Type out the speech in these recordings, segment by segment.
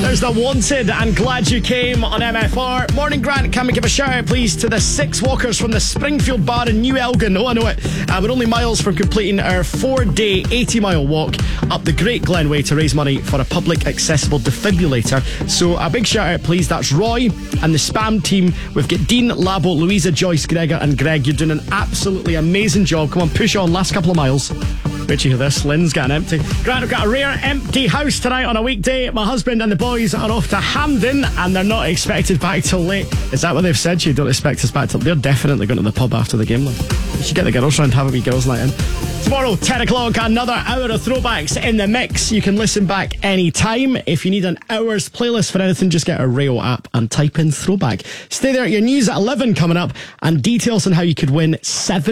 There's the Wanted and Glad You Came on MFR. Morning, Grant. Can we give a shout out, please, to the 6 walkers from the Springfield Bar in New Elgin? Oh, I know it. We're only miles from completing our 4-day, 80-mile walk up the Great Glen Way to raise money for a public accessible defibrillator. So a big shout out, please. That's Roy and the Spam team. We've got Dean, Labo, Louisa, Joyce, Gregor and Greg. You're doing an absolutely amazing job. Come on, push on. Last couple of miles. Wait till you hear this. Lynn's got an empty. Grant, I've got a rare empty house tonight on a weekday. My husband and the boys are off to Hampden and they're not expected back till late. Is that what they've said? You don't expect us back till... They're definitely going to the pub after the game, though. You should get the girls round, have a wee girls' night in. Tomorrow, 10 o'clock, another hour of throwbacks in the mix. You can listen back any time. If you need an hour's playlist for anything, just get a Rayo app and type in throwback. Stay there. Your news at 11 coming up and details on how you could win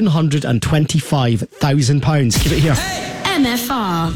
£725,000. Keep it here. MFR.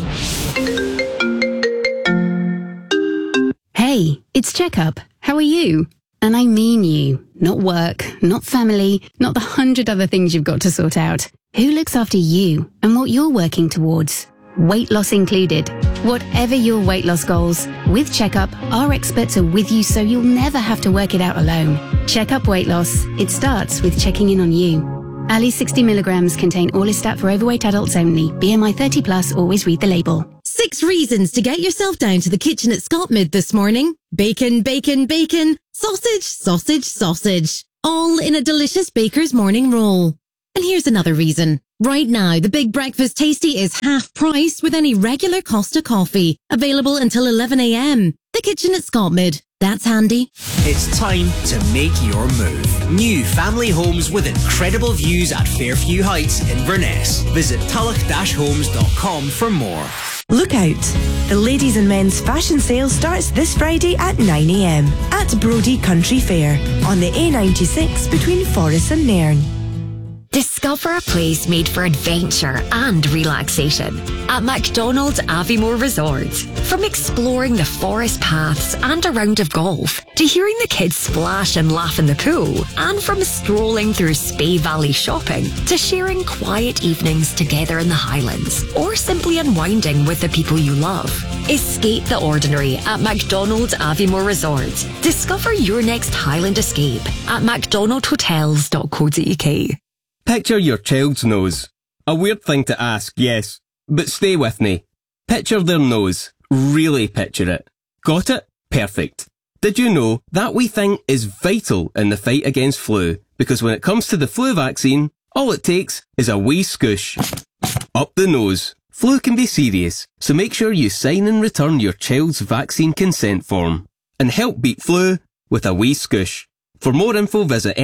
Hey, it's Checkup. How are you? And I mean you. Not work, not family, not the 100 other things you've got to sort out. Who looks after you and what you're working towards? Weight loss included. Whatever your weight loss goals, with Checkup, our experts are with you so you'll never have to work it out alone. Checkup Weight Loss. It starts with checking in on you. Ali 60 milligrams contain Orlistat for overweight adults only. BMI 30 plus, always read the label. 6 reasons to get yourself down to the kitchen at Scotmid this morning. Bacon, bacon, bacon. Sausage, sausage, sausage. All in a delicious baker's morning roll. And here's another reason. Right now, the Big Breakfast Tasty is half price with any regular Costa coffee. Available until 11 a.m. The kitchen at Scotmid. That's handy. It's time to make your move. New family homes with incredible views at Fairview Heights in Inverness. Visit tulloch-homes.com for more. Look out! The ladies and men's fashion sale starts this Friday at 9 a.m. at Brodie Country Fair on the A96 between Forres and Nairn. Discover a place made for adventure and relaxation at McDonald's Aviemore Resort. From exploring the forest paths and a round of golf, to hearing the kids splash and laugh in the pool, and from strolling through Spey Valley shopping, to sharing quiet evenings together in the Highlands, or simply unwinding with the people you love. Escape the ordinary at McDonald's Aviemore Resort. Discover your next Highland escape at mcdonaldhotels.co.uk. Picture your child's nose. A weird thing to ask, yes, but stay with me. Picture their nose. Really picture it. Got it? Perfect. Did you know that wee thing is vital in the fight against flu? Because when it comes to the flu vaccine, all it takes is a wee scoosh. Up the nose. Flu can be serious, so make sure you sign and return your child's vaccine consent form. And help beat flu with a wee scoosh. For more info, visit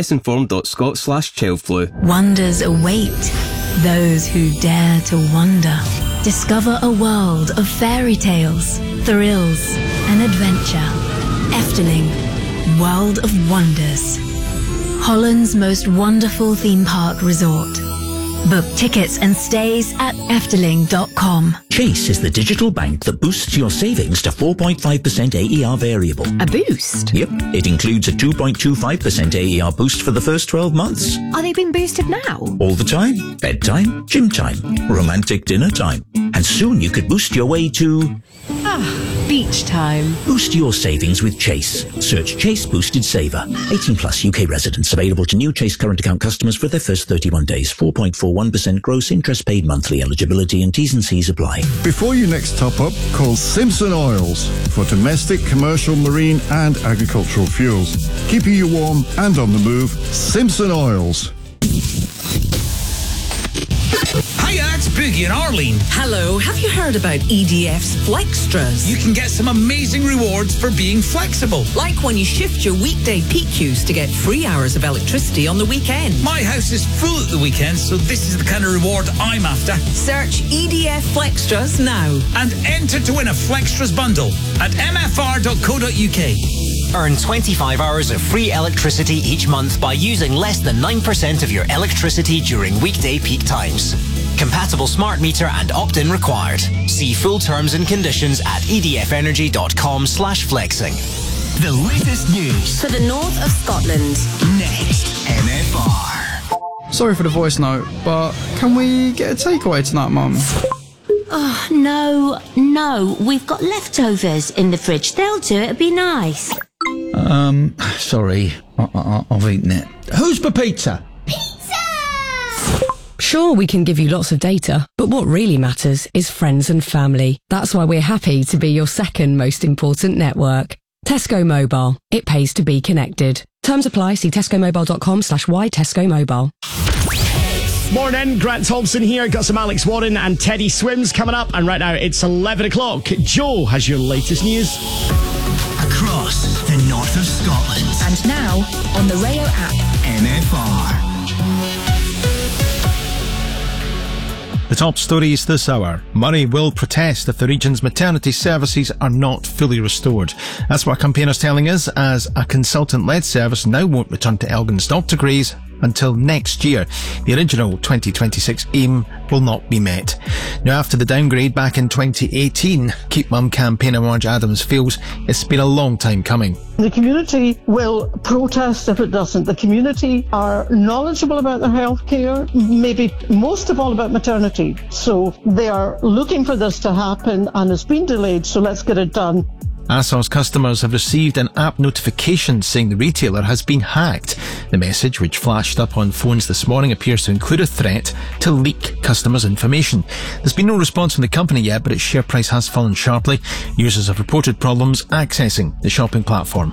nhsinform.scot/childflu. Wonders await those who dare to wonder. Discover a world of fairy tales, thrills, and adventure. Efteling, World of Wonders. Holland's most wonderful theme park resort. Book tickets and stays at efteling.com. Chase is the digital bank that boosts your savings to 4.5% AER variable. A boost? Yep. It includes a 2.25% AER boost for the first 12 months. Are they being boosted now? All the time. Bedtime, gym time, romantic dinner time. And soon you could boost your way to... beach time. Boost your savings with Chase. Search Chase Boosted Saver. 18 plus UK residents. Available to new Chase current account customers for their first 31 days. 4.41% gross interest paid monthly. Eligibility and T's and C's apply. Before you next top up, call Simpson Oils for domestic, commercial, marine and agricultural fuels. Keeping you warm and on the move, Simpson Oils. Hiya, it's Boogie and Arlene. Hello, have you heard about EDF's Flextras? You can get some amazing rewards for being flexible. Like when you shift your weekday peak use to get 3 hours of electricity on the weekend. My house is full at the weekend, so this is the kind of reward I'm after. Search EDF Flextras now. And enter to win a Flextras bundle at mfr.co.uk. Earn 25 hours of free electricity each month by using less than 9% of your electricity during weekday peak times. Compatible smart meter and opt-in required. See full terms and conditions at edfenergy.com/flexing. The latest news For the north of Scotland. next. MFR. Sorry for the voice note, but can we get a takeaway tonight, Mum? Oh, no, we've got leftovers in the fridge. They'll do it, it'd be nice. Sorry, I've eaten it. Who's for pizza? Sure, we can give you lots of data, but what really matters is friends and family. That's why we're happy to be your second most important network. Tesco Mobile. It pays to be connected. Terms apply. See tescomobile.com/y Tesco Mobile. Morning, Grant Thompson here. Got some Alex Warren and Teddy Swims coming up. And right now it's 11 o'clock. Joe has your latest news. Across the north of Scotland. And now on the Rayo app. MFR. The top stories this hour. Murray will protest if the region's maternity services are not fully restored. That's what a campaigner's telling us, as a consultant-led service now won't return to Elgin's Dr. Gray's until next year. The original 2026 aim will not be met. Now, after the downgrade back in 2018, Keep Mum campaigner Marge Adams feels it's been a long time coming. The community will protest if it doesn't. The community are knowledgeable about their health care, maybe most of all about maternity. So they are looking for this to happen, and it's been delayed, so let's get it done. ASOS customers have received an app notification saying the retailer has been hacked. The message, which flashed up on phones this morning, appears to include a threat to leak customers' information. There's been no response from the company yet, but its share price has fallen sharply. Users have reported problems accessing the shopping platform.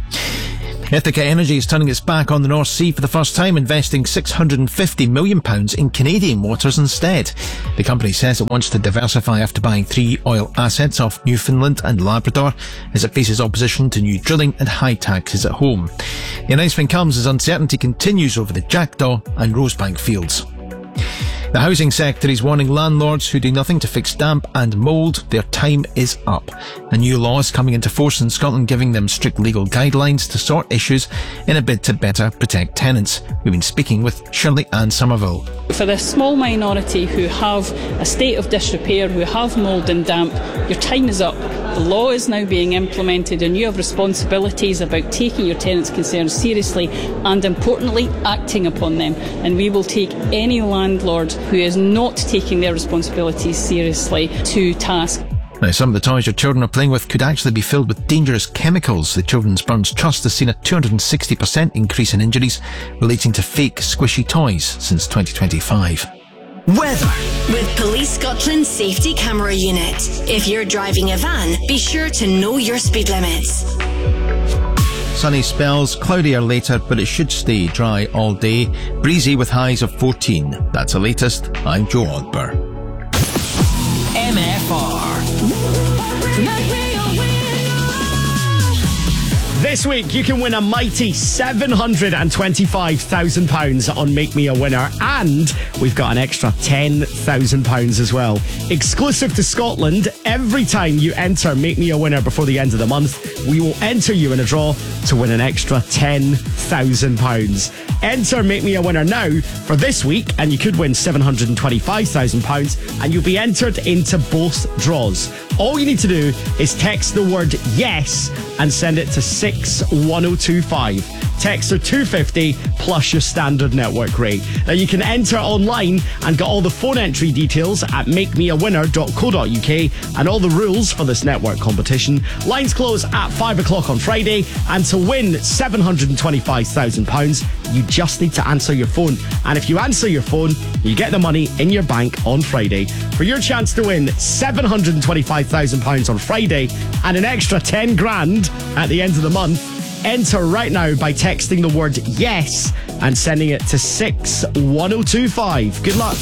Ithaca Energy is turning its back on the North Sea for the first time, investing £650 million in Canadian waters instead. The company says it wants to diversify after buying 3 oil assets off Newfoundland and Labrador, as it faces opposition to new drilling and high taxes at home. The announcement comes as uncertainty continues over the Jackdaw and Rosebank fields. The housing sector is warning landlords who do nothing to fix damp and mould their time is up. A new law is coming into force in Scotland, giving them strict legal guidelines to sort issues in a bid to better protect tenants. We've been speaking with Shirley Ann Somerville. For the small minority who have a state of disrepair, who have mould and damp, your time is up. The law is now being implemented and you have responsibilities about taking your tenants' concerns seriously and, importantly, acting upon them. And we will take any landlord who is not taking their responsibilities seriously to task. Now, some of the toys your children are playing with could actually be filled with dangerous chemicals. The Children's Burns Trust has seen a 260% increase in injuries relating to fake squishy toys since 2025. Weather. With Police Scotland's safety camera unit. If you're driving a van, be sure to know your speed limits. Sunny spells, cloudier later, but it should stay dry all day. Breezy with highs of 14. That's the latest. I'm Joe Odber. MFR. This week, you can win a mighty £725,000 on Make Me a Winner, and we've got an extra £10,000 as well. Exclusive to Scotland, every time you enter Make Me a Winner before the end of the month, we will enter you in a draw to win an extra £10,000. Enter Make Me a Winner now for this week, and you could win £725,000, and you'll be entered into both draws. All you need to do is text the word YES and send it to 61025. Texts are $2.50 plus your standard network rate. Now you can enter online and get all the phone entry details at makemeawinner.co.uk and all the rules for this network competition. Lines close at 5 o'clock on Friday, and to win £725,000, you just need to answer your phone. And if you answer your phone, you get the money in your bank on Friday. For your chance to win £725,000 on Friday and an extra 10 grand at the end of the month, enter right now by texting the word YES and sending it to 61025. Good luck.